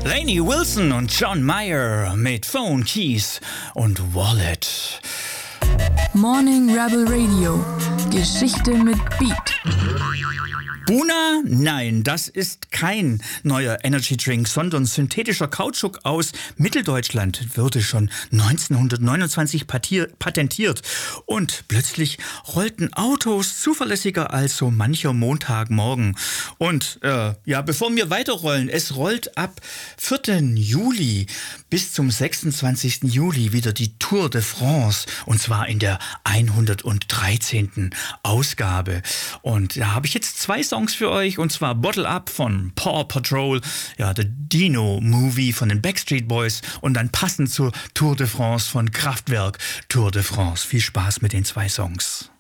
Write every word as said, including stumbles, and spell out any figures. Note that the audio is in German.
Lainey Wilson und John Mayer mit Phone, Keys und Wallet. Morning Rebel Radio. Geschichte mit Beat. Buna? Nein, das ist kein neuer Energy Drink, sondern synthetischer Kautschuk aus Mitteldeutschland wurde schon neunzehnhundertneunundzwanzig patentiert. Und plötzlich rollten Autos zuverlässiger als so mancher Montagmorgen. Und äh, ja, bevor wir weiterrollen, es rollt ab vierten Juli bis zum sechsundzwanzigsten Juli wieder die Tour de France. Und zwar in der hundertdreizehnten Ausgabe. Und da habe ich jetzt zwei Songs für euch, und zwar Bottle Up von Paw Patrol, ja, der Dino-Movie von den Backstreet Boys, und dann passend zur Tour de France von Kraftwerk Tour de France. Viel Spaß mit den zwei Songs.